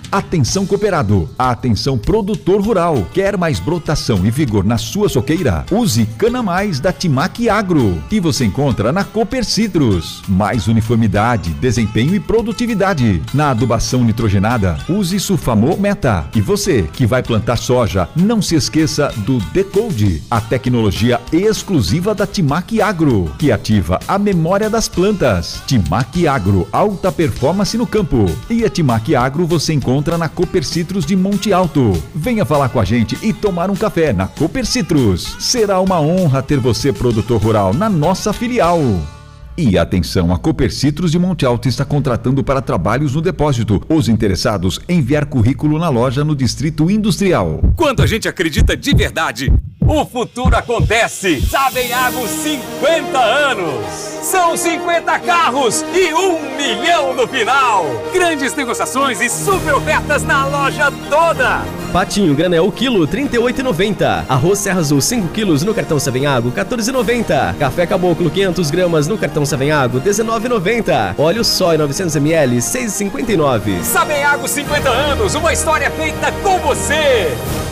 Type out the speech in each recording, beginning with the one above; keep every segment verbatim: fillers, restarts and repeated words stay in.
Atenção cooperado, atenção produtor rural. Quer mais brotação e vigor na sua soqueira? Use Cana Mais da Timac Agro, que você encontra na Cooper Citrus. Mais uniformidade, desempenho e produtividade. Na adubação nitrogenada, use Sulfamo Meta. E você que vai plantar soja, não se esqueça do Decode, a tecnologia exclusiva da Timac Agro, que ativa a memória das plantas. Timac Agro, alta performance no campo. E a Timac Agro você encontra na Cooper Citrus de Monte Alto. Venha falar com a gente e tomar um café na Cooper Citrus. Será uma honra ter você, produtor rural, na nossa filial. E atenção, a Cooper Citrus de Monte Alto está contratando para trabalhos no depósito. Os interessados, enviar currículo na loja no Distrito Industrial. Quando a gente acredita de verdade, o futuro acontece. Sabenhago cinquenta anos. São cinquenta carros e um milhão no final. Grandes negociações e super ofertas na loja toda. Patinho granel quilo trinta e oito reais e noventa centavos. Arroz Serra Azul cinco quilos no cartão Savenhago quatorze reais e noventa centavos. Café Caboclo quinhentas gramas no cartão Savenhago dezenove reais e noventa centavos. Óleo Soy novecentos mililitros seis reais e cinquenta e nove centavos. Sabenhago cinquenta anos, uma história feita com você.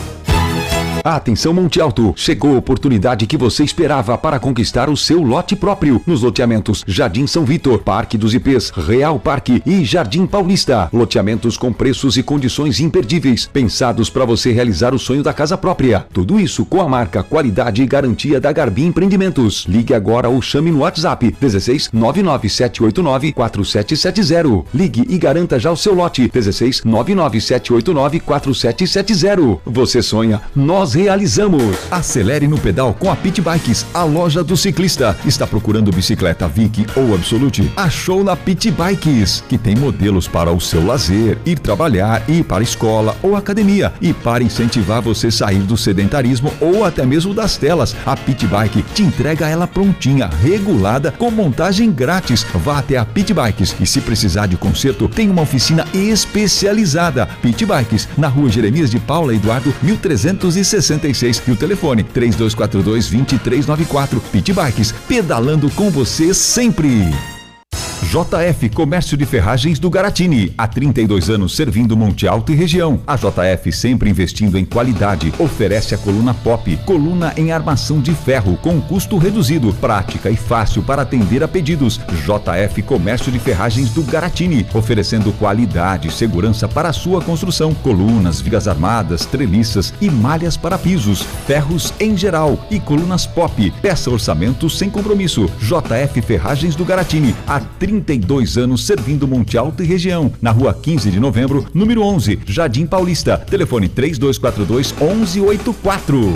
Atenção Monte Alto, chegou a oportunidade que você esperava para conquistar o seu lote próprio nos loteamentos Jardim São Vitor, Parque dos Ipês, Real Parque e Jardim Paulista. Loteamentos com preços e condições imperdíveis, pensados para você realizar o sonho da casa própria. Tudo isso com a marca, qualidade e garantia da Garbi Empreendimentos. Ligue agora ou chame no WhatsApp dezesseis nove nove sete oito nove quatro sete sete zero. Ligue e garanta já o seu lote dezesseis nove nove sete oito nove quatro sete sete zero. Você sonha, nós realizamos. Acelere no pedal com a Pit Bikes, a loja do ciclista. Está procurando bicicleta Vic ou Absolute? Achou na Pit Bikes, que tem modelos para o seu lazer, ir trabalhar, ir para a escola ou academia. E para incentivar você a sair do sedentarismo ou até mesmo das telas, a Pit Bike te entrega ela prontinha, regulada, com montagem grátis. Vá até a Pit Bikes e se precisar de conserto, tem uma oficina especializada. Pit Bikes, na rua Jeremias de Paula Eduardo, mil trezentos e sessenta e seis e o telefone três dois quatro dois, dois três nove quatro. Pit Bikes, pedalando com você sempre. J F Comércio de Ferragens do Garatini, há trinta e dois anos servindo Monte Alto e região. A J F sempre investindo em qualidade, oferece a coluna Pop, coluna em armação de ferro com custo reduzido, prática e fácil para atender a pedidos. J F Comércio de Ferragens do Garatini, oferecendo qualidade e segurança para a sua construção, colunas, vigas armadas, treliças e malhas para pisos, ferros em geral e colunas Pop. Peça orçamento sem compromisso. J F Ferragens do Garatini, há trinta e dois anos servindo Monte Alto e região. Na rua quinze de novembro, número onze, Jardim Paulista. Telefone três dois quatro dois, onze oitenta e quatro.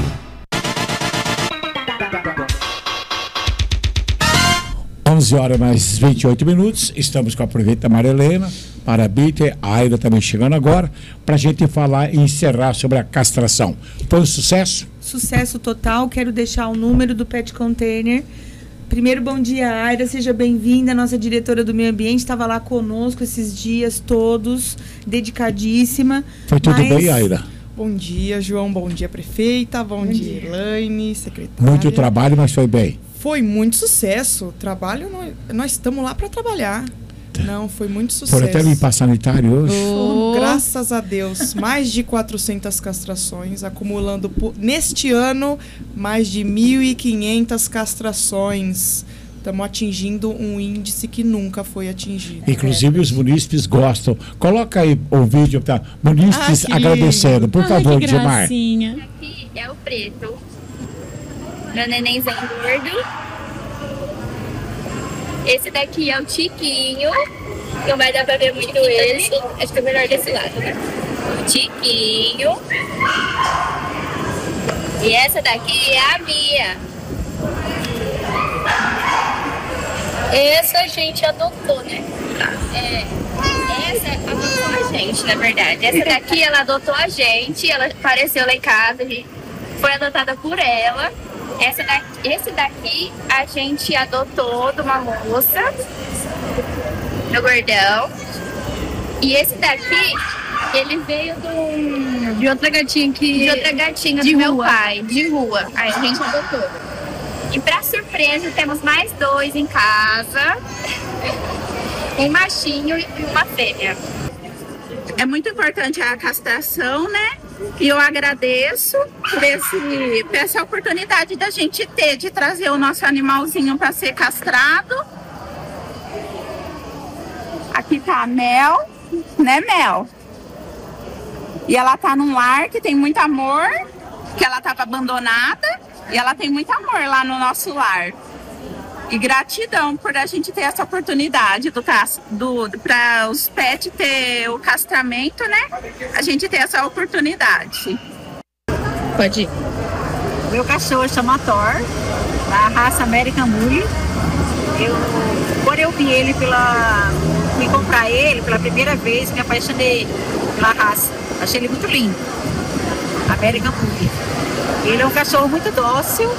onze horas mais vinte e oito minutos. Estamos com a prefeita Maria Helena, para a Bitter, a Aida também chegando agora, para a gente falar e encerrar sobre a castração. Foi um sucesso? Sucesso total. Quero deixar o número do Pet Container. Primeiro, bom dia, Aira, seja bem-vinda, nossa diretora do meio ambiente, estava lá conosco esses dias todos, dedicadíssima. Foi tudo mas... bem, Aira? Bom dia, João, bom dia, prefeita, bom, bom dia, dia, Elaine, secretária. Muito trabalho, mas foi bem. Foi muito sucesso, trabalho, nós, nós estamos lá para trabalhar. Não, foi muito sucesso. Por até limpar sanitário hoje? Oh. Graças a Deus, mais de quatrocentas castrações, acumulando por, neste ano mais de mil e quinhentas castrações. Estamos atingindo um índice que nunca foi atingido. Inclusive é. Os munícipes gostam. Coloca aí o vídeo para munícipes ah, agradecendo, por Ai, favor, Gilmar. Aqui é o preto. Meu nenenzinho gordo. Esse daqui é o Tiquinho, não vai dar pra ver muito ele, acho que é melhor desse lado, né? O Tiquinho. E essa daqui é a Mia. Essa a gente adotou, né? É, essa adotou a gente, na verdade. Essa daqui ela adotou a gente, ela apareceu lá em casa, foi adotada por ela. Essa daqui, esse daqui a gente adotou de uma moça, do gordão. E esse daqui, ele veio do, de outra gatinha que de outra gatinha de do meu pai, de rua. Aí a gente adotou. E pra surpresa, temos mais dois em casa. Um machinho e uma fêmea. é muito importante a castração, né? E eu agradeço por, esse, por essa oportunidade da gente ter, de trazer o nosso animalzinho para ser castrado. Aqui tá a Mel, né, Mel? E ela tá num lar que tem muito amor, que ela tava abandonada, e ela tem muito amor lá no nosso lar. E gratidão por a gente ter essa oportunidade do, do, para os pets ter o castramento, né? A gente ter essa oportunidade. Pode ir. Meu cachorro chama Thor, da raça American Bully. Eu, quando eu vi ele pela... fui comprar ele pela primeira vez, me apaixonei pela raça. Achei ele muito lindo. American Bully. Ele é um cachorro muito dócil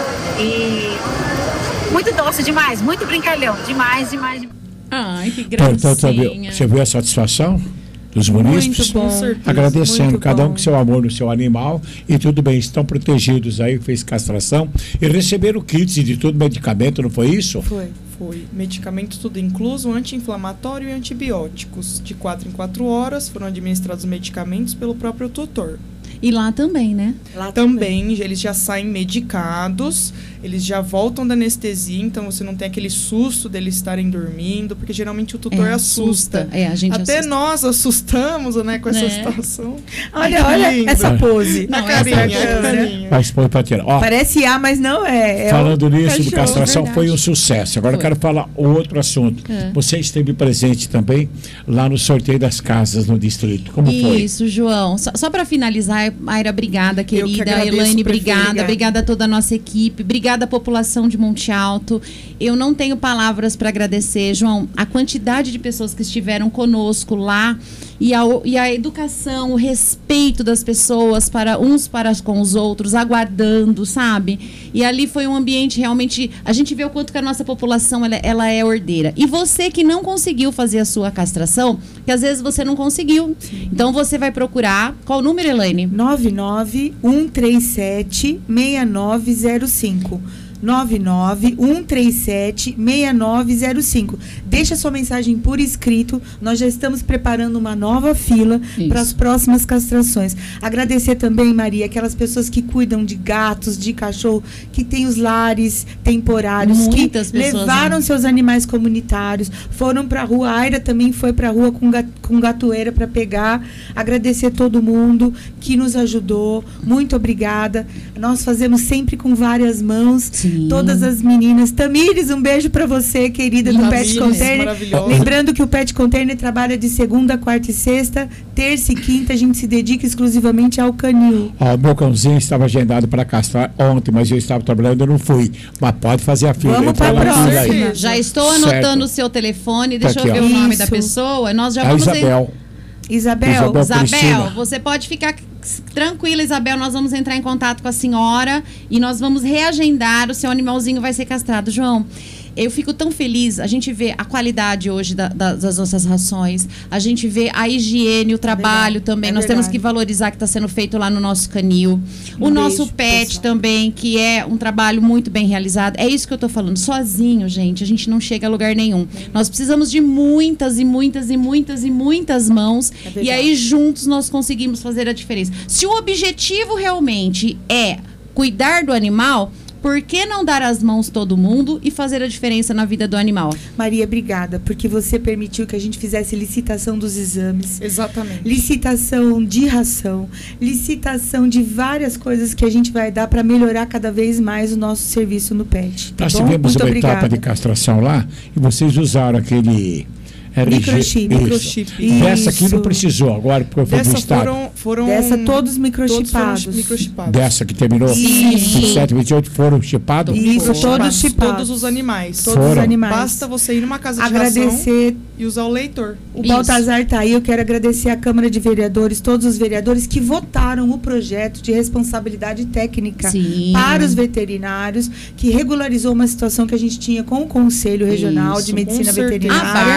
e... muito doce demais, muito brincalhão, demais, demais, demais. Ai, que gracinha. Então, você viu a satisfação dos munícipes? Muito bom. Agradecendo muito cada um bom. com seu amor no seu animal e tudo bem, estão protegidos aí, fez castração e receberam kits de tudo, medicamento, não foi isso? Foi, foi. Medicamentos tudo incluso, anti-inflamatório e antibióticos. De quatro em quatro horas foram administrados medicamentos pelo próprio tutor. E lá também, né? Lá também, também, eles já saem medicados, eles já voltam da anestesia, então você não tem aquele susto deles estarem dormindo, porque geralmente o tutor é, assusta. assusta. É, a gente Até assusta. nós assustamos, né, com essa É. situação. Olha, olha lindo. essa pose. A Não, carinha, essa a carinha. Mas põe pra tirar. Ó, Parece A, mas não é. é falando o nisso, de cachorro, castração verdade. foi um sucesso. Agora eu Foi. quero falar outro assunto. É. Você esteve presente também lá no sorteio das casas no distrito. Como foi? Isso, João. Só, só para finalizar, Mayra, obrigada, que querida. agradeço, Elaine, prefeita. obrigada. Obrigada a toda a nossa equipe. Obrigada à população de Monte Alto. Eu não tenho palavras para agradecer, João, a quantidade de pessoas que estiveram conosco lá e a, e a educação, o respeito das pessoas para uns para com os outros, aguardando, sabe? E ali foi um ambiente realmente... A gente vê o quanto que a nossa população ela, ela é ordeira. E você que não conseguiu fazer a sua castração, que às vezes você não conseguiu. Sim. Então você vai procurar... Qual o número, Elaine? nove nove um três sete seis nove zero cinco. nove nove um três sete seis nove zero cinco. Deixa sua mensagem por escrito. Nós já estamos preparando uma nova fila para as próximas castrações. Agradecer também, Maria, aquelas pessoas que cuidam de gatos, de cachorro, que têm os lares temporários, Muitas que pessoas, levaram né? seus animais comunitários, foram para a rua. A Aira também foi para a rua com, gat, com gatoeira para pegar. Agradecer todo mundo que nos ajudou. Muito obrigada. Nós fazemos sempre com várias mãos. Sim. Todas as meninas. Tamires, um beijo para você, querida, do Tamires, Pet Container. maravilhosa. Lembrando que o Pet Container trabalha de segunda, quarta e sexta, terça e quinta, a gente se dedica exclusivamente ao canil. Ó, o meu cãozinho estava agendado para castrar ontem, mas eu estava trabalhando e eu não fui. Mas pode fazer a fila. Vamos entra pra lá na próxima. fila aí. Já estou Certo. anotando o seu telefone. Deixa Tá eu aqui, ver ó. o nome Isso. da pessoa. Nós já A vamos... Isabel. Isabel, Isabel. Isabel, Priscila. você pode ficar tranquila, Isabel, nós vamos entrar em contato com a senhora e nós vamos reagendar, o seu animalzinho vai ser castrado. João, eu fico tão feliz, a gente vê a qualidade hoje da, da, das nossas rações, a gente vê a higiene, o trabalho verdade, também, é nós verdade. temos que valorizar que está sendo feito lá no nosso canil. O Um nosso beijo, pet pessoal. também, que é um trabalho muito bem realizado. É isso que eu tô falando, sozinho, gente, a gente não chega a lugar nenhum. Nós precisamos de muitas e muitas e muitas e muitas mãos, É verdade. e aí juntos nós conseguimos fazer a diferença. Se o objetivo realmente é cuidar do animal, por que não dar as mãos todo mundo e fazer a diferença na vida do animal? Maria, obrigada, porque você permitiu que a gente fizesse licitação dos exames. Exatamente. Licitação de ração, licitação de várias coisas que a gente vai dar para melhorar cada vez mais o nosso serviço no pet. Tá Nós bom? tivemos Muito uma obrigada. etapa de castração lá e vocês usaram aquele R G. Microchip. Isso. Microchip. Dessa aqui não Isso. precisou agora, porque foi do Dessa Estado. foram, foram... Dessa, todos todos microchipados. foram microchipados. Dessa que terminou Isso. vinte e sete, vinte e oito foram chipados? Isso, Foram todos chipados. chipados. Todos os animais. Todos Foram. os animais. Basta você ir numa casa de ração Agradecer. e usar o leitor. O Isso. Baltazar está aí, eu quero agradecer à Câmara de Vereadores, todos os vereadores que votaram o projeto de responsabilidade técnica Sim. para os veterinários, que regularizou uma situação que a gente tinha com o Conselho Regional Isso, de Medicina com certeza. A Veterinária. Bárbara, o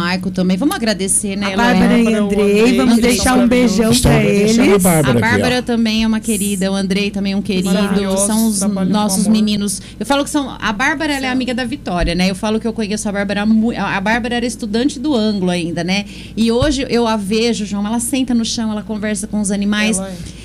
Maico também. Vamos agradecer, né, A Bárbara e Andrei, vamos deixar um beijão pra eles. A Bárbara, Bárbara aqui, também é uma querida, o Andrei também é um querido. São os nossos meninos. Eu falo que são. A Bárbara ela é amiga da Vitória, né? Eu falo que eu conheço a Bárbara. A Bárbara era estudante do Anglo ainda, né? E hoje eu a vejo, João, ela senta no chão, ela conversa com os animais.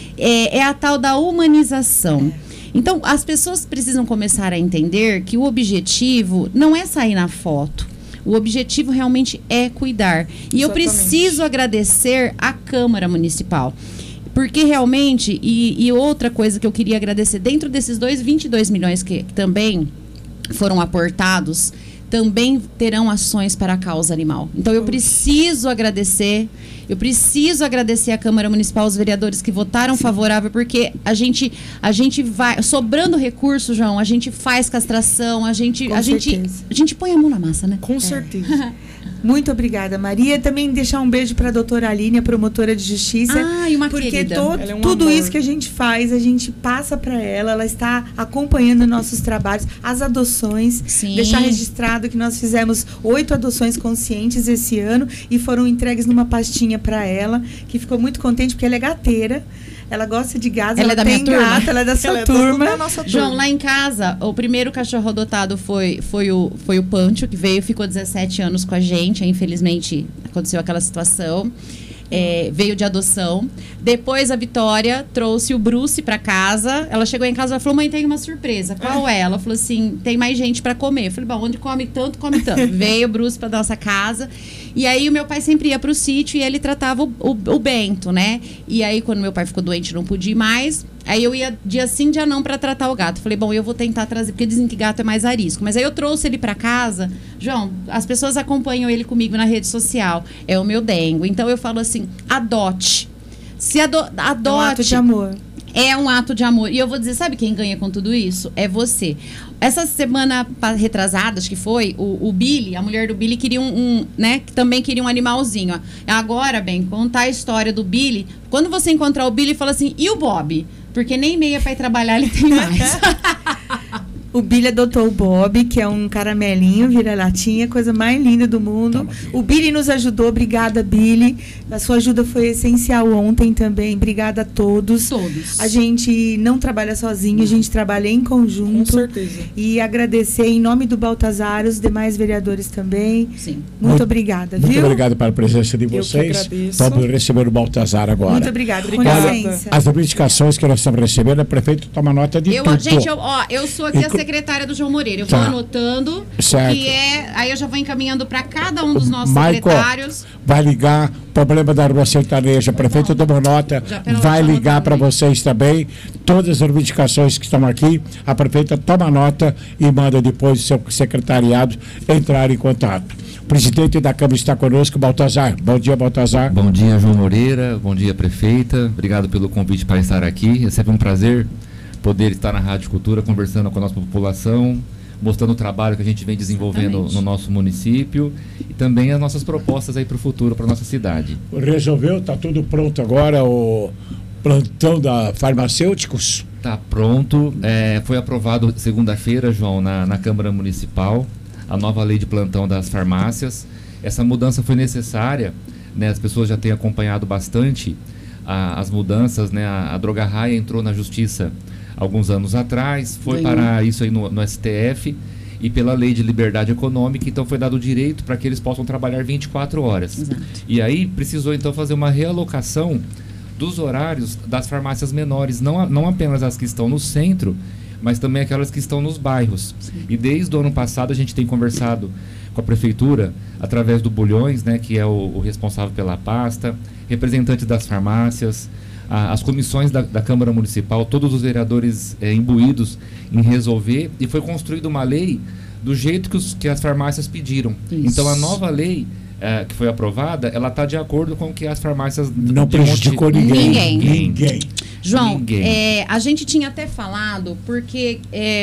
É, é a tal da humanização. Então, as pessoas precisam começar a entender que o objetivo não é sair na foto. O objetivo realmente é cuidar. E Exatamente. Eu preciso agradecer à Câmara Municipal. Porque realmente, e, e outra coisa que eu queria agradecer, dentro desses dois, vinte e dois milhões que, que também foram aportados, também terão ações para a causa animal. Então eu preciso agradecer, eu preciso agradecer à Câmara Municipal, os vereadores que votaram Sim. favorável, porque a gente, a gente vai, sobrando recurso, João, a gente faz castração, a gente, a gente, a gente põe a mão na massa, né? Com é. certeza. Muito obrigada, Maria. Também deixar um beijo para a doutora Aline, a promotora de justiça. Ah, e uma porque querida. To, Ela é um tudo amor. Isso que a gente faz, a gente passa para ela. Ela está acompanhando nossos trabalhos, as adoções. Sim. Deixar registrado que nós fizemos oito adoções conscientes esse ano e foram entregues numa pastinha para ela, que ficou muito contente porque ela é gateira. Ela gosta de gato, ela, ela é da tem minha turma. gato, ela é da sua ela é turma. Da nossa turma. João, lá em casa, o primeiro cachorro adotado foi, foi, o, foi o Pancho, que veio, ficou dezessete anos com a gente. Aí, infelizmente, aconteceu aquela situação. É, veio de adoção. Depois a Vitória trouxe o Bruce para casa. Ela chegou em casa e falou: mãe, tem uma surpresa. Qual é? Ela falou assim: tem mais gente para comer. Eu falei: bom, onde come tanto, come tanto. Veio o Bruce para nossa casa. E aí o meu pai sempre ia pro sítio e ele tratava o, o, o Bento, né? E aí quando meu pai ficou doente, não podia ir mais. Aí eu ia dia sim, dia não pra tratar o gato. Falei, bom, eu vou tentar trazer, porque dizem que gato é mais arisco. Mas aí eu trouxe ele pra casa. João, as pessoas acompanham ele comigo na rede social. É o meu dengo. Então eu falo assim, adote. Se ado adote... É um ato de amor. É um ato de amor. E eu vou dizer, sabe quem ganha com tudo isso? É você. Essa semana retrasada, acho que foi, o, o Billy, a mulher do Billy, queria um, um, né? Que também queria um animalzinho. Ó. Agora, bem, contar a história do Billy. Quando você encontrar o Billy, fala assim, e o Bob? Porque nem meia para ir trabalhar ele tem mais. O Billy adotou o Bob, que é um caramelinho, vira-latinha, coisa mais linda do mundo. O Billy nos ajudou, obrigada, Billy. A sua ajuda foi essencial ontem também. Obrigada a todos. Todos. A gente não trabalha sozinho, a gente trabalha em conjunto. Com certeza. E agradecer em nome do Baltazar, os demais vereadores também. Sim. Muito, muito obrigada, muito viu? Muito obrigado pela presença de Eu vocês. que agradeço. Vamos receber o Baltazar agora. Muito obrigada, com Obrigada. licença. As reivindicações que nós estamos recebendo, o prefeito toma nota de eu, tudo. Gente, eu, ó, eu sou aqui Inclu a secretária do João Moreira. Eu tá. vou anotando Certo. o que é. Aí eu já vou encaminhando para cada um dos nossos Michael, secretários. Vai ligar, problema da rua sertaneja, o prefeito tomou nota, vai ligar para vocês também. Todas as reivindicações que estão aqui, a prefeita toma nota e manda depois o seu secretariado entrar em contato. O presidente da Câmara está conosco, Baltazar. Bom dia, Baltazar. Bom dia, João Moreira. Bom dia, prefeita. Obrigado pelo convite para estar aqui. É sempre um prazer poder estar na Rádio Cultura conversando com a nossa população, mostrando o trabalho que a gente vem desenvolvendo Exatamente. no nosso município e também as nossas propostas aí para o futuro, para a nossa cidade. Resolveu? Está tudo pronto agora o plantão da farmacêuticos? Está pronto. É, foi aprovado segunda-feira, João, na, na Câmara Municipal, a nova lei de plantão das farmácias. Essa mudança foi necessária, né? As pessoas já têm acompanhado bastante a, as mudanças, né? A, a Droga Raia entrou na Justiça alguns anos atrás, foi Ganhou. para isso aí no, no S T F e pela Lei de Liberdade Econômica, então foi dado o direito para que eles possam trabalhar vinte e quatro horas. Exato. E aí precisou então fazer uma realocação dos horários das farmácias menores, não, não apenas as que estão no centro, mas também aquelas que estão nos bairros. Sim. E desde o ano passado a gente tem conversado com a prefeitura, através do Bulhões, né, que é o, o responsável pela pasta, representantes das farmácias, as comissões da, da Câmara Municipal, todos os vereadores é, imbuídos em resolver, e foi construída uma lei do jeito que, os, que as farmácias pediram. Isso. Então a nova lei é, que foi aprovada, ela está de acordo com o que as farmácias... Não prejudicou monte... ninguém. Ninguém. Ninguém. João, ninguém. É, a gente tinha até falado, porque é,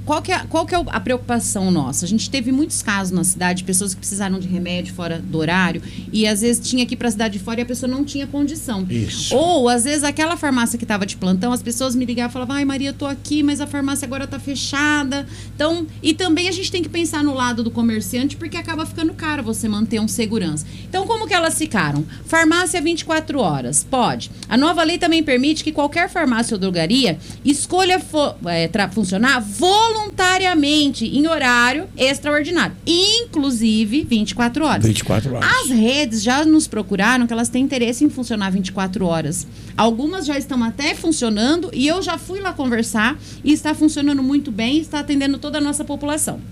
qual que é, qual que é a preocupação nossa? A gente teve muitos casos na cidade, pessoas que precisaram de remédio fora do horário, e às vezes tinha que ir para a cidade de fora e a pessoa não tinha condição. Isso. Ou, às vezes, aquela farmácia que estava de plantão, as pessoas me ligavam e falavam, ai, Maria, eu tô aqui, mas a farmácia agora tá fechada. Então, e também a gente tem que pensar no lado do comerciante, porque acaba ficando caro você manter um segurança. Então, como que elas ficaram? Farmácia vinte e quatro horas, pode. A nova lei também permite que qualquer farmácia ou drogaria escolha fo- é, tra- funcionar voluntariamente em horário extraordinário, inclusive vinte e quatro horas. vinte e quatro horas. As redes já nos procuraram que elas têm interesse em funcionar vinte e quatro horas. Algumas já estão até funcionando e eu já fui lá conversar e está funcionando muito bem e está atendendo toda a nossa população.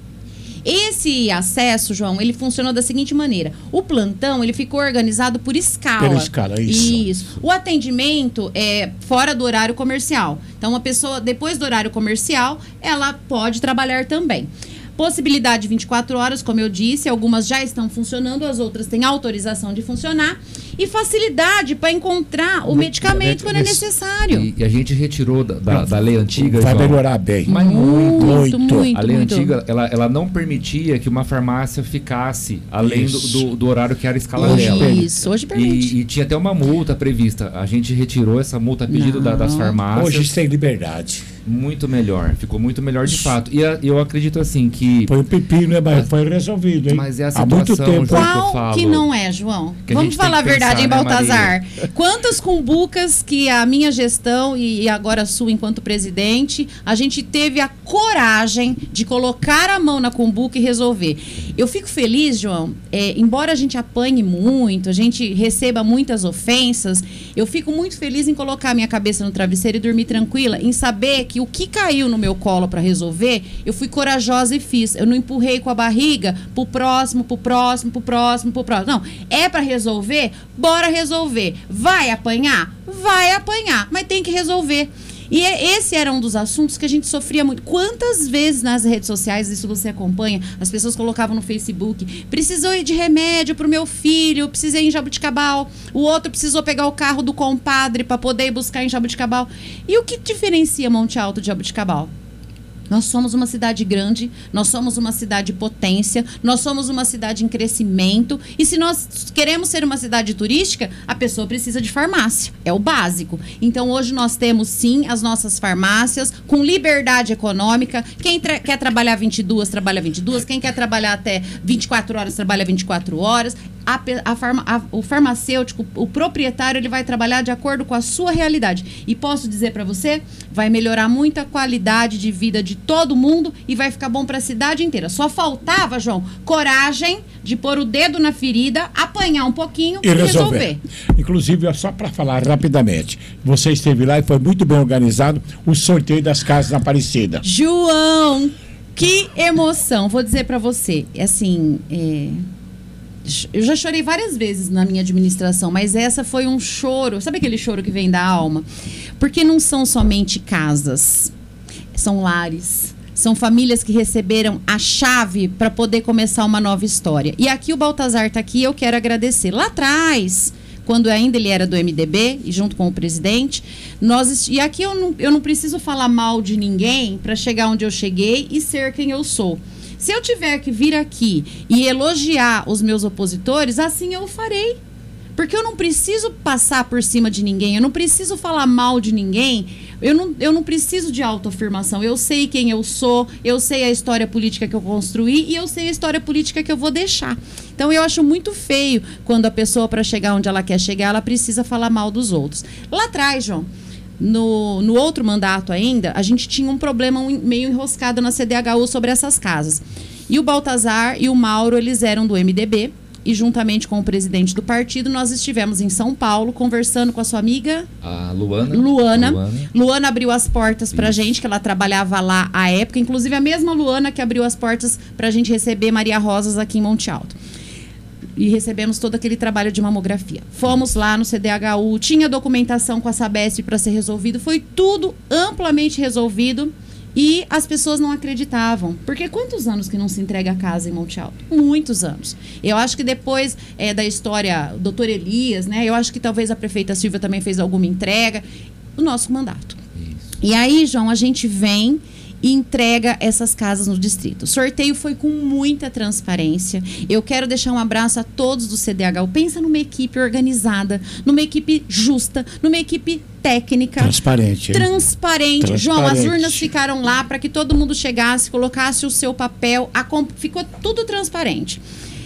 Esse acesso, João, ele funcionou da seguinte maneira. O plantão, ele ficou organizado por escala. Pela escala, isso. Isso. O atendimento é fora do horário comercial. Então, uma pessoa, depois do horário comercial, ela pode trabalhar também. Possibilidade de vinte e quatro horas, como eu disse, algumas já estão funcionando, as outras têm autorização de funcionar. E facilidade para encontrar o medicamento quando é necessário. E, e a gente retirou da, da, da lei antiga. Vai João, melhorar bem. Mas muito, muito, muito. A lei muito. antiga, ela, ela não permitia que uma farmácia ficasse além do, do, do horário que era a escala hoje, dela. Isso, hoje permite. E, e tinha até uma multa prevista. A gente retirou essa multa a pedido da, das farmácias. Hoje tem liberdade. Muito melhor. Ficou muito melhor de fato. E a, eu acredito assim que... Foi um pepino, né? Mas foi resolvido, hein? Mas é a Há muito situação, tempo. João, que eu Qual falo. que não é, João? Que a Vamos gente tem falar a que verdade, pensar, hein, né, Baltazar? Maria? Quantas cumbucas que a minha gestão e agora a sua enquanto presidente, a gente teve a coragem de colocar a mão na cumbuca e resolver. Eu fico feliz, João, é, embora a gente apanhe muito, a gente receba muitas ofensas, eu fico muito feliz em colocar a minha cabeça no travesseiro e dormir tranquila, em saber que o que caiu no meu colo para resolver, eu fui corajosa e fiz. Eu não empurrei com a barriga pro próximo, pro próximo, pro próximo, pro próximo. Não, é para resolver? Bora resolver. Vai apanhar? Vai apanhar, mas tem que resolver. E esse era um dos assuntos que a gente sofria muito. Quantas vezes nas redes sociais, isso você acompanha, as pessoas colocavam no Facebook, precisou ir de remédio pro meu filho, precisei ir em Jabuticabal, o outro precisou pegar o carro do compadre para poder ir buscar em Jabuticabal. E o que diferencia Monte Alto de Jabuticabal? Nós somos uma cidade grande, nós somos uma cidade potência, nós somos uma cidade em crescimento. E se nós queremos ser uma cidade turística, a pessoa precisa de farmácia. É o básico. Então, hoje nós temos, sim, as nossas farmácias com liberdade econômica. Quem tra- quer trabalhar vinte e duas, trabalha vinte e duas. Quem quer trabalhar até vinte e quatro horas, trabalha vinte e quatro horas. A, a farma, a, o farmacêutico, o proprietário, ele vai trabalhar de acordo com a sua realidade. E posso dizer para você, vai melhorar muito a qualidade de vida de todo mundo e vai ficar bom para a cidade inteira. Só faltava, João, coragem de pôr o dedo na ferida, apanhar um pouquinho e, e resolver. resolver. Inclusive, só para falar rapidamente, você esteve lá e foi muito bem organizado o sorteio das casas na Aparecida. João, que emoção. Vou dizer para você, assim... É... Eu já chorei várias vezes na minha administração, mas essa foi um choro. Sabe aquele choro que vem da alma? Porque não são somente casas, são lares. São famílias que receberam a chave para poder começar uma nova história. E aqui o Baltazar está aqui, eu quero agradecer. Lá atrás, quando ainda ele era do M D B, e junto com o presidente, nós... E aqui eu não, eu não preciso falar mal de ninguém para chegar onde eu cheguei e ser quem eu sou. Se eu tiver que vir aqui e elogiar os meus opositores, assim eu farei. Porque eu não preciso passar por cima de ninguém, eu não preciso falar mal de ninguém, eu não, eu não preciso de autoafirmação. Eu sei quem eu sou, eu sei a história política que eu construí e eu sei a história política que eu vou deixar. Então eu acho muito feio quando a pessoa, para chegar onde ela quer chegar, ela precisa falar mal dos outros. Lá atrás, João, No, no outro mandato ainda, a gente tinha um problema meio enroscado na C D H U sobre essas casas. E o Baltazar e o Mauro, eles eram do M D B, e juntamente com o presidente do partido, nós estivemos em São Paulo conversando com a sua amiga... A Luana. Luana. Luana, Luana abriu as portas pra Isso. gente, que ela trabalhava lá à época, inclusive a mesma Luana que abriu as portas pra gente receber Maria Rosas aqui em Monte Alto. E recebemos todo aquele trabalho de mamografia. Fomos lá no C D H U, tinha documentação com a Sabesp para ser resolvido, foi tudo amplamente resolvido e as pessoas não acreditavam. Porque quantos anos que não se entrega a casa em Monte Alto? Muitos anos. Eu acho que depois é, da história, doutor Elias, né? Eu acho que talvez a prefeita Silvia também fez alguma entrega. O nosso mandato. Isso. E aí, João, a gente vem e entrega essas casas no distrito. O sorteio foi com muita transparência. Eu quero deixar um abraço a todos do C D H U. Pensa numa equipe organizada, numa equipe justa, numa equipe técnica. Transparente. Hein? Transparente. Transparente. João, as urnas ficaram lá para que todo mundo chegasse, colocasse o seu papel. A comp... Ficou tudo transparente.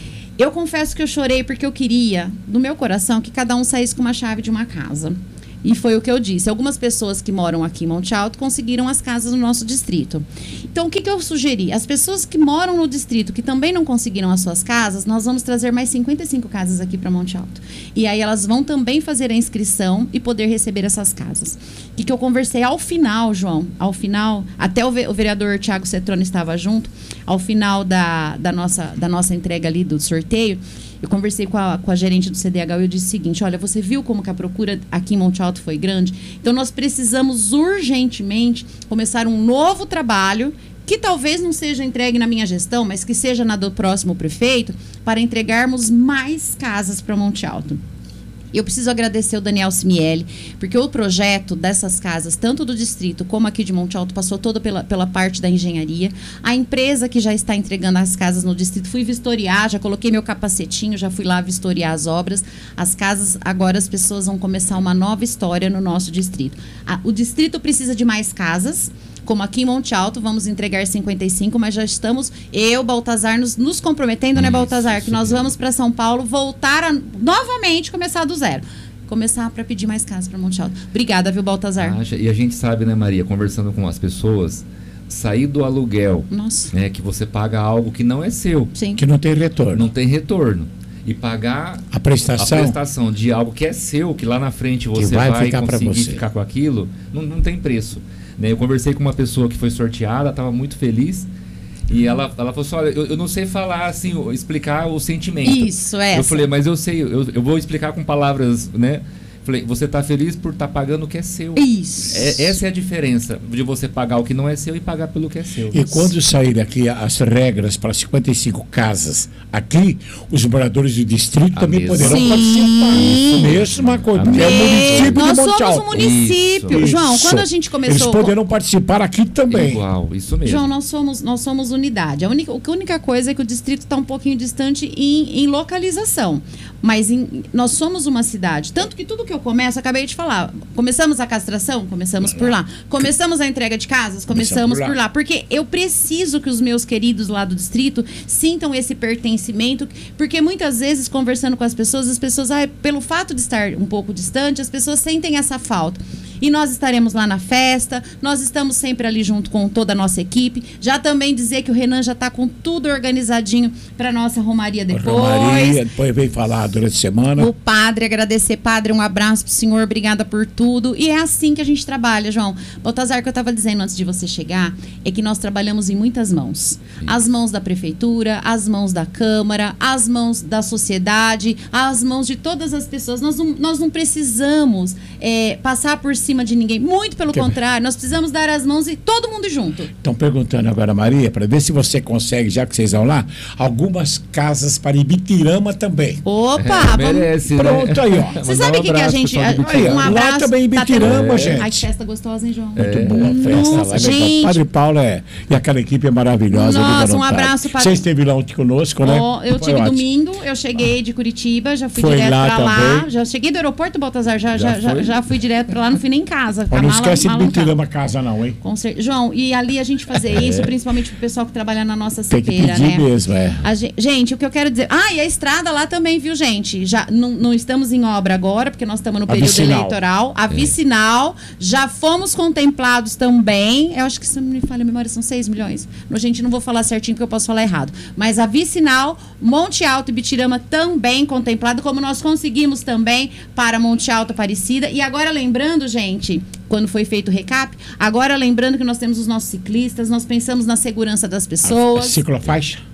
Eu confesso que eu chorei porque eu queria, no meu coração, que cada um saísse com uma chave de uma casa. E foi o que eu disse. Algumas pessoas que moram aqui em Monte Alto conseguiram as casas no nosso distrito. Então, o que, que eu sugeri? As pessoas que moram no distrito, que também não conseguiram as suas casas, nós vamos trazer mais cinquenta e cinco casas aqui para Monte Alto. E aí elas vão também fazer a inscrição e poder receber essas casas. O que, que eu conversei ao final, João? Ao final, até o, ve o vereador Tiago Cetrone estava junto, ao final da, da, nossa, da nossa entrega ali do sorteio, eu conversei com a, com a gerente do C D H U e eu disse o seguinte: olha, você viu como que a procura aqui em Monte Alto foi grande? Então, nós precisamos urgentemente começar um novo trabalho, que talvez não seja entregue na minha gestão, mas que seja na do próximo prefeito, para entregarmos mais casas para Monte Alto. Eu preciso agradecer o Daniel Simielli, porque o projeto dessas casas, tanto do distrito como aqui de Monte Alto, passou toda pela, pela parte da engenharia. A empresa que já está entregando as casas no distrito, fui vistoriar, já coloquei meu capacetinho, já fui lá vistoriar as obras. As casas, agora as pessoas vão começar uma nova história no nosso distrito. A, o distrito precisa de mais casas. Como aqui em Monte Alto, vamos entregar cinquenta e cinco, mas já estamos, eu, Baltazar, nos, nos comprometendo, né, Baltazar? Que nós vamos para São Paulo voltar a novamente começar do zero. Começar para pedir mais casas para Monte Alto. Obrigada, viu, Baltazar? Acha, e a gente sabe, né, Maria, conversando com as pessoas, sair do aluguel, Nossa. Né, que você paga algo que não é seu. Sim. Que não tem retorno. Não tem retorno. E pagar a prestação, a prestação de algo que é seu, que lá na frente você vai, vai ficar conseguir você. ficar com aquilo, não, não tem preço. Eu conversei com uma pessoa que foi sorteada, estava muito feliz. E ela, ela falou assim: olha, eu, eu não sei falar assim, explicar o sentimento. Isso, é. Eu falei, mas eu sei, eu, eu vou explicar com palavras, né? Falei, você está feliz por estar tá pagando o que é seu. Isso. É, essa é a diferença de você pagar o que não é seu e pagar pelo que é seu. E quando sair aqui as regras para cinquenta e cinco casas aqui, os moradores do distrito a também mesma. poderão Sim. participar. Isso. Mesma coisa. É o município Nós de Monte somos Alto. um município. Isso. João, Isso. quando a gente começou... Eles poderão participar aqui também. Igual, isso mesmo. João, nós somos, nós somos unidade. A única, a única coisa é que o distrito está um pouquinho distante em, em localização. Mas em, nós somos uma cidade. Tanto que tudo que eu começo, acabei de falar. Começamos a castração? Começamos por lá. Começamos a entrega de casas? Começamos por lá. Porque eu preciso que os meus queridos lá do distrito sintam esse pertencimento. Porque muitas vezes, conversando com as pessoas, as pessoas, ah, pelo fato de estar um pouco distante, as pessoas sentem essa falta. E nós estaremos lá na festa, nós estamos sempre ali junto com toda a nossa equipe. Já também dizer que o Renan já está com tudo organizadinho para nossa romaria depois. Romaria, depois vem falar durante a semana. O padre, agradecer, padre, um abraço pro senhor, obrigada por tudo. E é assim que a gente trabalha, João. Baltazar, que eu estava dizendo antes de você chegar, é que nós trabalhamos em muitas mãos. Sim. As mãos da prefeitura, as mãos da Câmara, as mãos da sociedade, as mãos de todas as pessoas. Nós não, nós não precisamos é, passar por cima de ninguém. Muito pelo que contrário, nós precisamos dar as mãos e todo mundo junto. Estão perguntando agora, Maria, para ver se você consegue, já que vocês vão lá, algumas casas para Ibitirama também. Opa! É, merece, vamos... né? Pronto aí, ó. Você sabe o que, que a gente... Aí, um abraço. Lá também em Ibitirama, é. gente. Ai, que festa gostosa, hein, João? Muito é. boa a festa. Nossa, lá, gente. Padre Paulo é... E aquela equipe é maravilhosa. Nossa, um abraço para... Você esteve lá ontem conosco, né? Oh, eu tive domingo, eu cheguei de Curitiba, já fui Foi direto lá pra lá. também. Já cheguei do aeroporto, Baltazar, já, já, Já já, já fui direto pra lá, não fui nem em casa. Não mala, esquece de Ibitirama casa não, hein? Com cer... João, e ali a gente fazer É. isso, principalmente pro pessoal que trabalha na nossa Tem que cepeira, pedir né? mesmo, é. A gente, gente, o que eu quero dizer... Ah, e a estrada lá também, viu, gente? Já não, não estamos em obra agora, porque nós estamos no A período vicinal. eleitoral. A vicinal, já fomos contemplados também. Eu acho que, se não me falha a memória, são seis milhões. No, gente, não vou falar certinho, porque eu posso falar errado. Mas a vicinal, Monte Alto e Ibitirama também contemplado, como nós conseguimos também para Monte Alto, Aparecida. E agora, lembrando, gente... Quando foi feito o recap, agora lembrando que nós temos os nossos ciclistas, nós pensamos na segurança das pessoas. A ciclofaixa?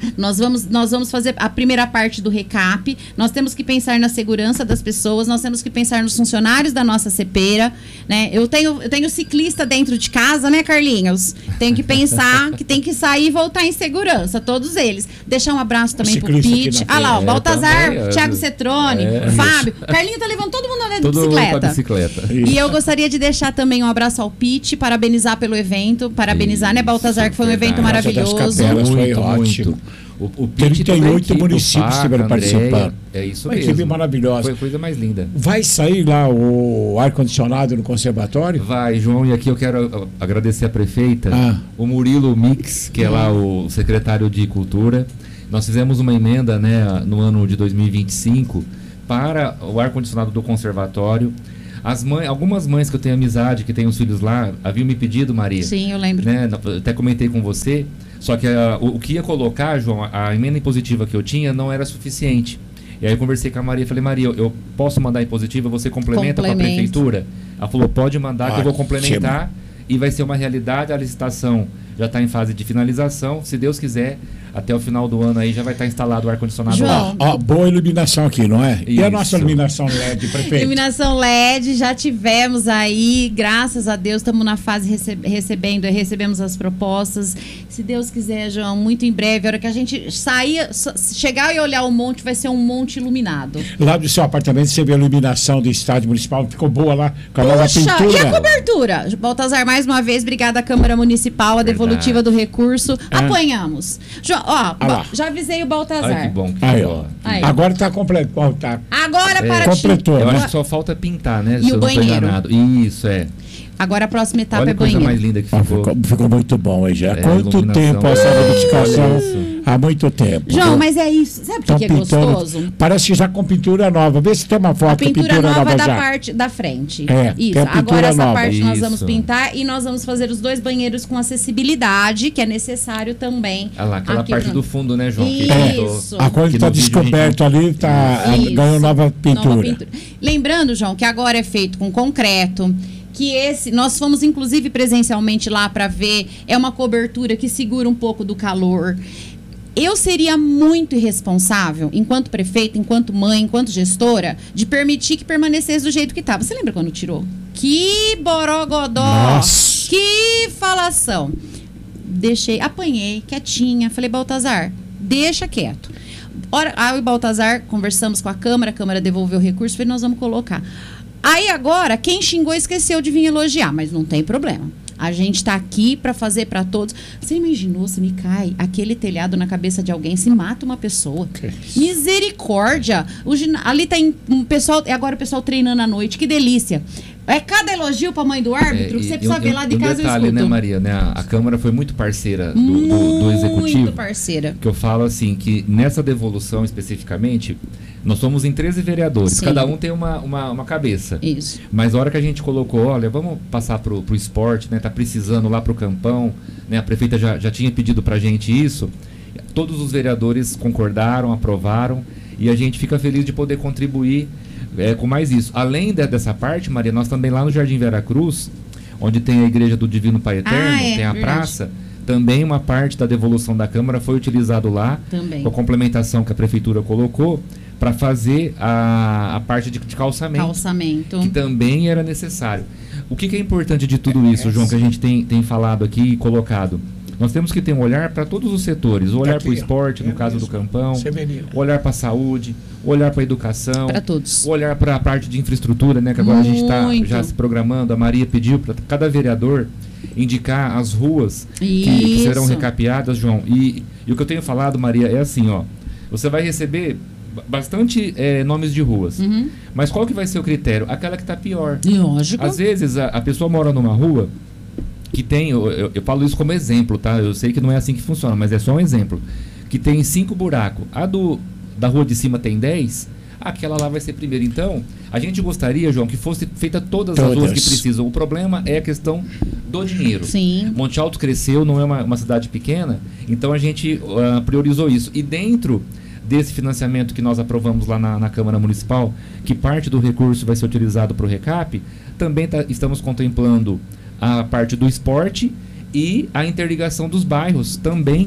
Nós vamos, nós vamos fazer a primeira parte do recap. Nós temos que pensar na segurança das pessoas, nós temos que pensar nos funcionários da nossa cepeira, né? Eu tenho, eu tenho ciclista dentro de casa, né, Carlinhos? Tenho que pensar que tem que sair e voltar em segurança, todos eles. Deixar um abraço também pro Pete. Ah lá, o Baltazar, é, Thiago Cetrone, é, Fábio. Isso. Carlinho tá levando todo mundo andando de bicicleta. bicicleta. E eu gostaria de deixar também um abraço ao Pete, parabenizar pelo evento, parabenizar, isso, né, Baltazar, que foi um evento maravilhoso. Capelas, foi ótimo. O, o trinta e oito municípios estiveram participando. É isso Uma mesmo. equipe maravilhosa. Foi a coisa mais linda. Vai sair lá o ar-condicionado no conservatório? Vai, João, e aqui eu quero agradecer a prefeita, ah. o Murilo Mix, que é lá o secretário de Cultura. Nós fizemos uma emenda, né, no ano de dois mil e vinte e cinco para o ar-condicionado do conservatório. As mães, algumas mães que eu tenho amizade, que têm os filhos lá, haviam me pedido, Maria. Sim, eu lembro. Né, até comentei com você. Só que a, o, o que ia colocar, João, a, a emenda impositiva que eu tinha não era suficiente. E aí eu conversei com a Maria e falei, Maria, eu, eu posso mandar impositiva, você complementa com a prefeitura? Ela falou, pode mandar, ah, que eu vou complementar. E vai ser uma realidade, a licitação já está em fase de finalização. Se Deus quiser, até o final do ano aí já vai estar instalado o ar-condicionado lá. Ó, boa iluminação aqui, não é? Isso. E a nossa iluminação L E D, prefeito? Iluminação L E D, já tivemos aí, graças a Deus, estamos na fase receb recebendo, recebemos as propostas. Se Deus quiser, João, muito em breve, a hora que a gente sair, chegar e olhar o monte, vai ser um monte iluminado. Lá do seu apartamento, você vê a iluminação do estádio municipal, ficou boa lá, com a nova pintura. E a cobertura? Baltazar, mais uma vez, obrigada à Câmara Municipal, a devolutiva do recurso. É. Apanhamos. João, ó, ah, já avisei o Baltazar. Ai, que bom. Que aí, ó. Aí. Agora está completo. Tá. Agora é, para completou. Eu né? acho que só falta pintar, né? E se o banheiro. Isso, é. Agora a próxima etapa Olha é banheiro. Olha a coisa mais linda que ah, ficou. ficou. Ficou muito bom aí já. Há é, quanto tempo essa reivindicação? Há muito tempo. João, mas é isso. Sabe o que, que é gostoso? Parece que já com pintura nova. Vê se tem uma foto. A pintura, pintura nova, nova é da já. parte da frente. É, isso. Agora essa nova. parte isso. nós vamos pintar e nós vamos fazer os dois banheiros com acessibilidade, que é necessário também. Olha lá, aquela parte no... do fundo, né, João? Isso. É. A coisa está descoberta gente... ali, tá, ganhou nova pintura. nova pintura. Lembrando, João, que agora é feito com concreto. Que esse, nós fomos inclusive presencialmente lá para ver, é uma cobertura que segura um pouco do calor. Eu seria muito irresponsável, enquanto prefeita, enquanto mãe, enquanto gestora, de permitir que permanecesse do jeito que estava. Você lembra quando tirou? Que borogodó! Nossa. Que falação! Deixei, apanhei, quietinha. Falei, Baltazar, deixa quieto. Ora, aí o Baltazar, conversamos com a Câmara, a Câmara devolveu o recurso, falei, nós vamos colocar. Aí agora, quem xingou esqueceu de vir elogiar, mas não tem problema. A gente está aqui para fazer para todos. Você imaginou se me cai aquele telhado na cabeça de alguém, se mata uma pessoa? Misericórdia! O, ali tem um pessoal, agora o pessoal treinando à noite, que delícia. É cada elogio para a mãe do árbitro, é, que você precisa ver lá de casa e detalhe, eu escuto. né, Maria, né, a, a Câmara foi muito parceira do, muito do, do Executivo. Muito parceira. Que eu falo assim, que nessa devolução especificamente, nós somos em treze vereadores, Sim. cada um tem uma, uma, uma cabeça. Isso. Mas a hora que a gente colocou, olha, vamos passar pro, pro esporte, né, tá precisando lá pro campão, né, a prefeita já, já tinha pedido pra gente isso, todos os vereadores concordaram, aprovaram, e a gente fica feliz de poder contribuir É, com mais isso. Além de, dessa parte, Maria, nós também lá no Jardim Vera Cruz, onde tem a Igreja do Divino Pai Eterno, ah, é, tem a verdade. praça, também uma parte da devolução da Câmara foi utilizado lá, também. com a complementação que a Prefeitura colocou, para fazer a, a parte de, de calçamento, calçamento, que também era necessário. O que, que é importante de tudo isso, João, que a gente tem, tem falado aqui e colocado? Nós temos que ter um olhar para todos os setores, o olhar para o esporte, no é caso mesmo. do campão, o olhar para a saúde, o olhar para a educação, para todos, o olhar para a parte de infraestrutura, né, que agora Muito. a gente está já se programando. A Maria pediu para cada vereador indicar as ruas que, que serão recapeadas, João. E, e o que eu tenho falado, Maria, é assim, ó, você vai receber bastante é, nomes de ruas, uhum. mas qual que vai ser o critério? Aquela que está pior. Lógico. Às vezes a, a pessoa mora numa rua que tem, eu, eu, eu falo isso como exemplo, tá? Eu sei que não é assim que funciona, mas é só um exemplo. Que tem cinco buracos. A do, da rua de cima tem dez, aquela lá vai ser primeiro. Então, a gente gostaria, João, que fosse feita todas, todas. as ruas que precisam. O problema é a questão do dinheiro. Sim. Monte Alto cresceu, não é uma, uma cidade pequena, então a gente uh, priorizou isso. E dentro desse financiamento que nós aprovamos lá na, na Câmara Municipal, que parte do recurso vai ser utilizado para o recap, também tá, estamos contemplando a parte do esporte e a interligação dos bairros também,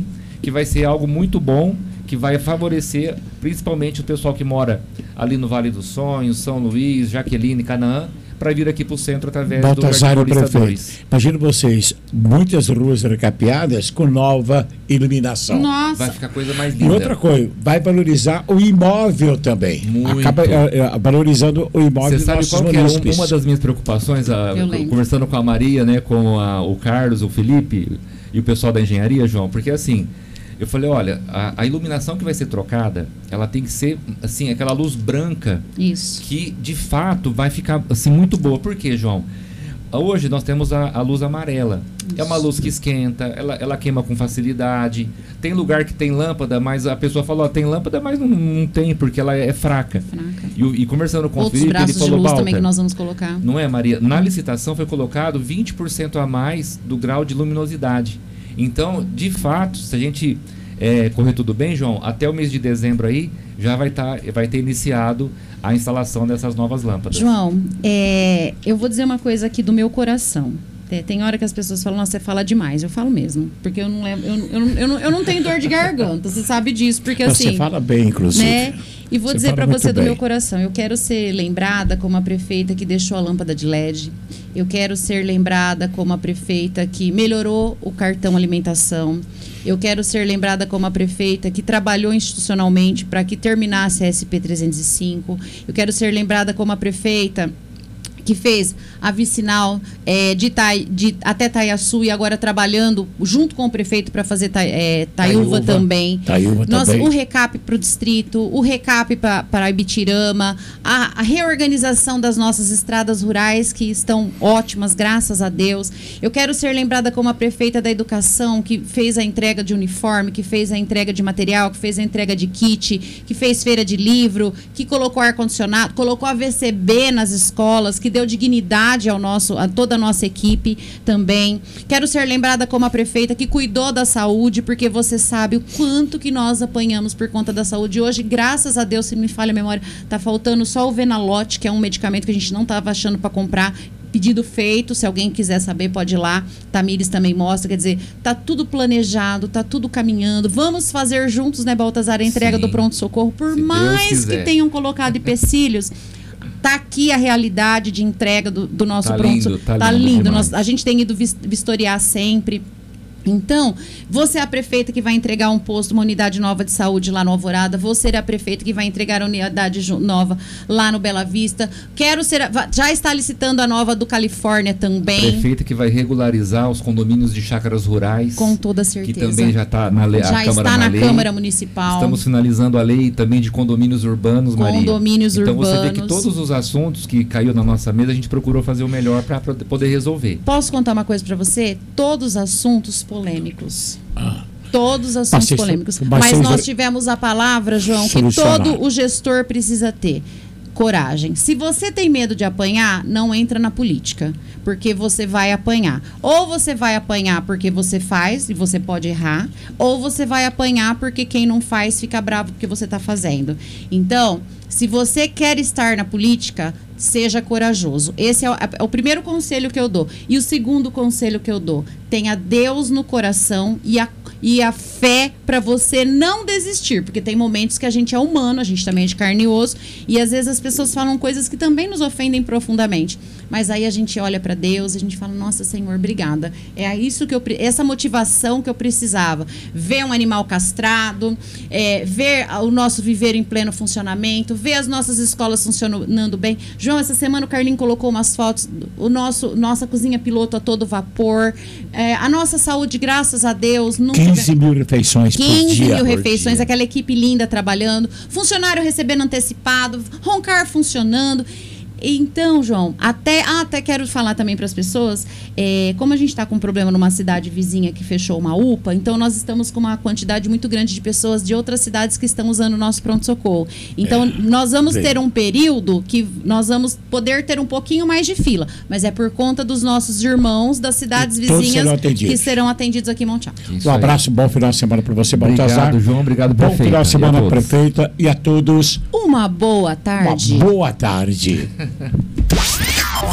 que vai ser algo muito bom, que vai favorecer principalmente o pessoal que mora ali no Vale dos Sonhos, São Luís, Jaqueline, Canaã, para vir aqui para o centro através Baltazar, do Jardim Paulista dois. Imagina vocês, muitas ruas recapeadas com nova iluminação. Nossa. Vai ficar coisa mais linda. E outra coisa, vai valorizar o imóvel também. Muito. Acaba é, é, valorizando o imóvel. Você sabe qual que era um, uma das minhas preocupações, a, conversando com a Maria, né, com a, o Carlos, o Felipe e o pessoal da engenharia, João, porque assim, eu falei, olha, a, a iluminação que vai ser trocada, ela tem que ser, assim, aquela luz branca. Isso. Que, de fato, vai ficar, assim, muito boa. Por quê, João? Hoje nós temos a, a luz amarela. Isso. É uma luz que esquenta, ela, ela queima com facilidade. Tem lugar que tem lâmpada, mas a pessoa falou, ó, tem lâmpada, mas não, não tem, porque ela é fraca. fraca. E, e conversando com Outros o Felipe, ele falou, de luz Balta, também que nós vamos colocar. Não é, Maria? Na licitação foi colocado vinte por cento a mais do grau de luminosidade. Então, de fato, se a gente é, correr tudo bem, João, até o mês de dezembro aí, já vai, tá, vai ter iniciado a instalação dessas novas lâmpadas. João, é, eu vou dizer uma coisa aqui do meu coração. É, tem hora que as pessoas falam, nossa, você fala demais. Eu falo mesmo, porque eu não lembro, eu, eu, eu, não, eu não tenho dor de garganta, você sabe disso, porque você assim... Você fala bem, inclusive. Né? E vou você dizer para você do bem. meu coração, eu quero ser lembrada como a prefeita que deixou a lâmpada de L E D. Eu quero ser lembrada como a prefeita que melhorou o cartão alimentação. Eu quero ser lembrada como a prefeita que trabalhou institucionalmente para que terminasse a S P trezentos e cinco. Eu quero ser lembrada como a prefeita que fez a vicinal é, de, Tai, de até Taiaçu e agora trabalhando junto com o prefeito para fazer ta, é, Taiúva, Taiúva também. Taiúva Nós, também. O recap para o distrito, o recap para Ibitirama, a, a reorganização das nossas estradas rurais que estão ótimas, graças a Deus. Eu quero ser lembrada como a prefeita da educação que fez a entrega de uniforme, que fez a entrega de material, que fez a entrega de kit, que fez feira de livro, que colocou ar-condicionado, colocou a V C B nas escolas, que deu dignidade ao nosso, a toda a nossa equipe também. Quero ser lembrada como a prefeita que cuidou da saúde, porque você sabe o quanto que nós apanhamos por conta da saúde. Hoje, graças a Deus, se me falha a memória, tá faltando só o Venalote, que é um medicamento que a gente não estava achando para comprar. Pedido feito, se alguém quiser saber, pode ir lá. Tamires também mostra, quer dizer, tá tudo planejado, tá tudo caminhando. Vamos fazer juntos, né, Baltazar, a entrega Sim. do pronto-socorro, por se mais que tenham colocado empecilhos. Tá aqui a realidade de entrega do, do nosso tá pronto. Lindo, tá, tá lindo. lindo. Nós, a gente tem ido vis, vistoriar sempre. Então, você é a prefeita que vai entregar um posto, uma unidade nova de saúde lá no Alvorada. Você é a prefeita que vai entregar a unidade nova lá no Bela Vista. Quero ser... A, já está licitando a nova do Califórnia também. Prefeita que vai regularizar os condomínios de chácaras rurais. Com toda certeza. Que também já está na lei. Já a Câmara está na, na Câmara Municipal. Estamos finalizando a lei também de condomínios urbanos, Maria. Condomínios então, urbanos. Então você vê que todos os assuntos que caiu na nossa mesa, a gente procurou fazer o melhor para poder resolver. Posso contar uma coisa para você? Todos os assuntos polêmicos. Ah. Todos os assuntos Passei, polêmicos. Mas nós tivemos a palavra, João, que todo o gestor precisa ter. Coragem. Se você tem medo de apanhar, não entra na política, porque você vai apanhar. Ou você vai apanhar porque você faz e você pode errar, ou você vai apanhar porque quem não faz fica bravo porque você está fazendo. Então, se você quer estar na política, seja corajoso. Esse é o, é o primeiro conselho que eu dou. E o segundo conselho que eu dou, tenha Deus no coração e a E a fé para você não desistir, porque tem momentos que a gente é humano, a gente também é de carne e osso, e às vezes as pessoas falam coisas que também nos ofendem profundamente. Mas aí a gente olha para Deus e a gente fala, nossa, Senhor, obrigada. É isso que eu, essa motivação que eu precisava. Ver um animal castrado, é, ver o nosso viveiro em pleno funcionamento, ver as nossas escolas funcionando bem. João, essa semana o Carlinho colocou umas fotos, o nosso, nossa cozinha piloto a todo vapor, é, a nossa saúde, graças a Deus, nunca... quinze mil refeições por dia. quinze mil refeições, aquela equipe linda trabalhando, funcionário recebendo antecipado, Roncar funcionando. Então, João, até, ah, até quero falar também para as pessoas, é, como a gente está com um problema numa cidade vizinha que fechou uma U P A, então nós estamos com uma quantidade muito grande de pessoas de outras cidades que estão usando o nosso pronto-socorro. Então, é, nós vamos bem. ter um período que nós vamos poder ter um pouquinho mais de fila, mas é por conta dos nossos irmãos das cidades e vizinhas serão que serão atendidos aqui em Monte Alto. Um abraço, bom final de semana para você, Baltazar. Obrigado, João, obrigado, bom prefeita. Bom final de semana, prefeita, e a todos uma boa tarde. Uma boa tarde.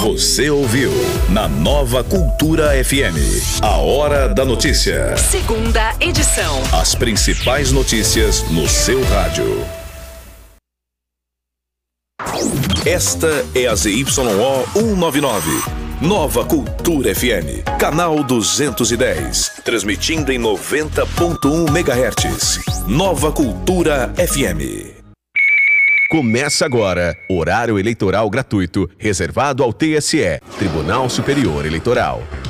Você ouviu na Nova Cultura F M. A Hora da Notícia. Segunda edição. As principais notícias no seu rádio. Esta é a Z Y O cento e noventa e nove. Nova Cultura F M. Canal duzentos e dez. Transmitindo em noventa ponto um megahertz. Nova Cultura F M. Começa agora, horário eleitoral gratuito, reservado ao T S E, Tribunal Superior Eleitoral.